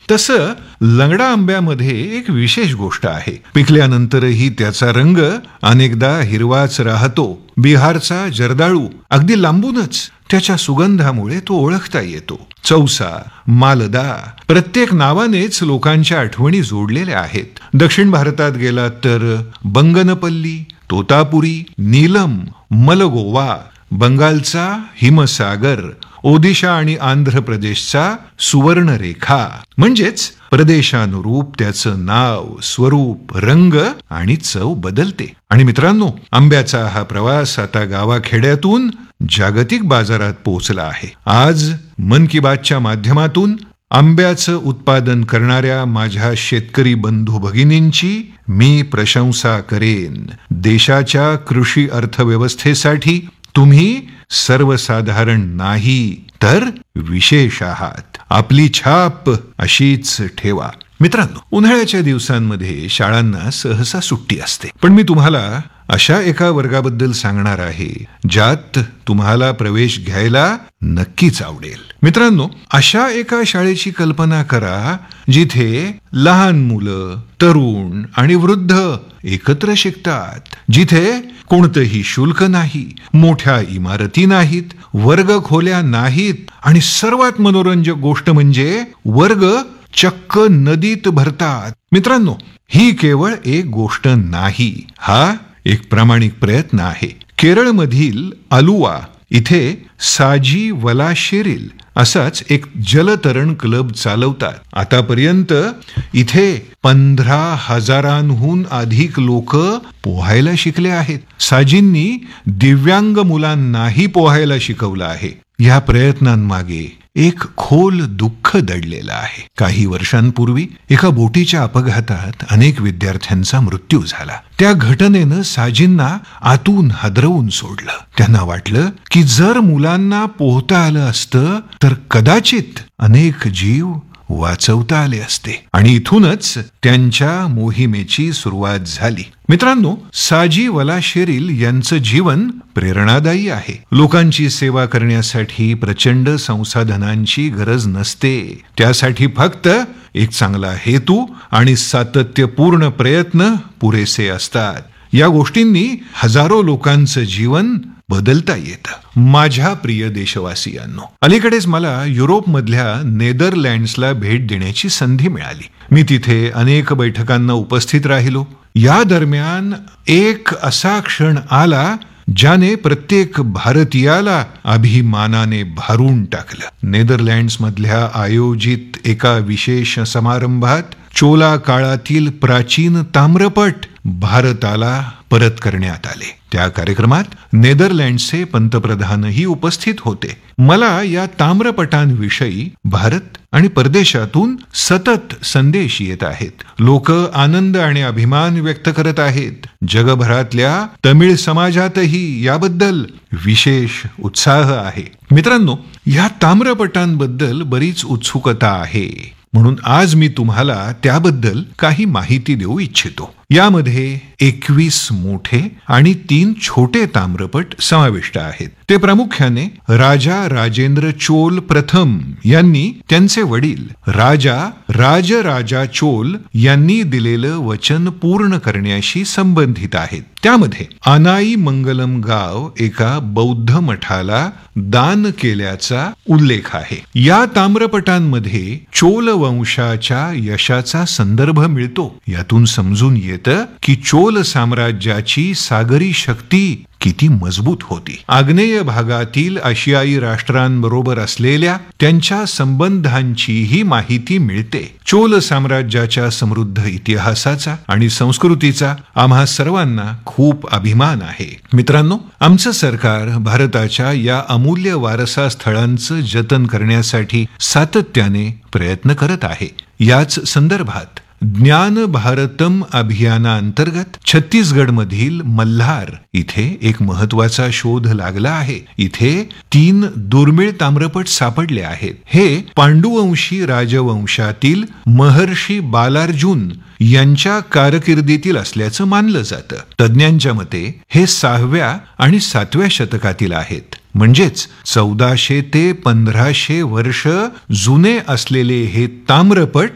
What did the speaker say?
तसं लंगडा आंब्यामध्ये एक विशेष गोष्ट आहे. पिकल्यानंतरही त्याचा रंग अनेकदा हिरवाच राहतो. बिहारचा जर्दाळू अगदी लांबूनच त्याच्या सुगंधामुळे तो ओळखता येतो. चौसा, मालदा प्रत्येक नावानेच लोकांच्या आठवणी जोडलेल्या आहेत. दक्षिण भारतात गेलात तर बंगनपल्ली, तोतापुरी, नीलम, मलगोवा, बंगालचा हिमसागर, ओदिशा आणि आंध्र प्रदेशचा सुवर्णरेखा. म्हणजेच प्रदेशानुरूप त्याचं नाव, स्वरूप, रंग आणि चव बदलते. आणि मित्रांनो, आंब्याचा हा प्रवास आता गावाखेड्यातून जागतिक बाजारात पोहोचला आहे. आज मन की बातच्या माध्यमातून आंब्याचं उत्पादन करणाऱ्या माझ्या शेतकरी बंधू भगिनींची मी प्रशंसा करेन. देशाच्या कृषी अर्थव्यवस्थेसाठी तुम्ही सर्वसाधारण नाही तर विशेष आहात. आपली छाप अशीच ठेवा. मित्रांनो, उन्हाळ्याच्या दिवसांमध्ये शाळांना सहसा सुट्टी असते. पण मी तुम्हाला अशा एका वर्गाबद्दल सांगणार आहे ज्यात तुम्हाला प्रवेश घ्यायला नक्कीच आवडेल. मित्रांनो, अशा एका शाळेची कल्पना करा जिथे लहान मुलं, तरुण आणि वृद्ध एकत्र शिकतात. जिथे कोणतंही शुल्क नाही, मोठ्या इमारती नाहीत, वर्ग खोल्या नाहीत आणि सर्वात मनोरंजक गोष्ट म्हणजे वर्ग चक्क नदीत भरतात. मित्रांनो, ही केवळ एक गोष्ट नाही, हा एक प्रामाणिक प्रयत्न आहे. केरळमधील अलुवा इथे साजी वलाशेरिल असाच एक जलतरण क्लब चालवतात. आतापर्यंत इथे 15,000हून अधिक लोक पोहायला शिकले आहेत. साजींनी दिव्यांग मुलांनाही पोहायला शिकवलं आहे. या प्रयत्नांमागे एक खोल दुःख दडलेलं आहे. काही वर्षांपूर्वी एका बोटीच्या अपघातात अनेक विद्यार्थ्यांचा मृत्यू झाला. त्या घटनेनं साजींना आतून हादरवून सोडलं. त्यांना वाटलं की जर मुलांना पोहता आलं असतं तर कदाचित अनेक जीव वाचवता आले असते. आणि इथूनच त्यांच्या मोहिमेची सुरुवात झाली. मित्रांनो, साजी वलाशेरिल यांचं जीवन प्रेरणादायी आहे. लोकांची सेवा करण्यासाठी प्रचंड संसाधनांची गरज नसते. त्यासाठी फक्त एक चांगला हेतू आणि सातत्यपूर्ण प्रयत्न पुरेसे असतात. या गोष्टींनी हजारो लोकांचं जीवन बदलता येतं. माझ्या प्रिय देशवासियांनो, अलीकडेच मला युरोपमधल्या नेदरलँड्सला भेट देण्याची संधी मिळाली. मी तिथे अनेक बैठकांना उपस्थित राहिलो. या दरम्यान एक असा क्षण आला ज्याने प्रत्येक भारतीयाला अभिमानाने भारून टाकलं. नेदरलँड्समधल्या आयोजित एका विशेष समारंभात चोला काळातील प्राचीन ताम्रपट भारताला परत करण्यात आले. त्या कार्यक्रमात नेदरलँड्सचे पंतप्रधानही उपस्थित होते. मला या ताम्रपटांविषयी भारत आणि परदेशातून सतत संदेश येत आहेत. लोक आनंद आणि अभिमान व्यक्त करत आहेत. जगभरातल्या तमिळ समाजातही याबद्दल विशेष उत्साह आहे. मित्रांनो, या ताम्रपटांबद्दल बरीच उत्सुकता आहे. म्हणून आज मी तुम्हाला त्याबद्दल काही माहिती देऊ इच्छितो. यामध्ये 21 मोठे आणि 3 छोटे ताम्रपट समाविष्ट आहेत. ते प्रामुख्याने राजा राजेंद्र चोल प्रथम यांनी त्यांचे वडील राजा राजराजा चोल यांनी दिलेलं वचन पूर्ण करण्याशी संबंधित आहेत. त्यामध्ये आनाई मंगलम गाव एका बौद्ध मठाला दान केल्याचा उल्लेख आहे. या ताम्रपटांमध्ये चोल वंशाच्या यशाचा संदर्भ मिळतो. यातून समजून येतं की चोल साम्राज्याची सागरी शक्ती किती मजबूत होती. आग्नेय भागातील आशियाई राष्ट्रांबरोबर असलेल्या त्यांच्या संबंधांचीही माहिती मिळते. चोल साम्राज्याच्या समृद्ध इतिहासाचा आणि संस्कृतीचा आम्हा सर्वांना खूप अभिमान आहे. मित्रांनो, आमचं सरकार भारताच्या या अमूल्य वारसा स्थळांचं जतन करण्यासाठी सातत्याने प्रयत्न करत आहे. याच संदर्भात ज्ञान भारतम अभियानाअंतर्गत छत्तीसगडमधील मल्हार इथे एक महत्वाचा शोध लागला आहे. इथे 3 दुर्मिळ ताम्रपट सापडले आहेत. हे पांडुवंशी राजवंशातील महर्षी बालार्जुन यांच्या कारकिर्दीतील असल्याचं मानलं जातं. तज्ञांच्या मते हे 6व्या आणि 7व्या शतकातील आहेत. म्हणजेच 1400 ते 1500 वर्ष जुने असलेले हे ताम्रपट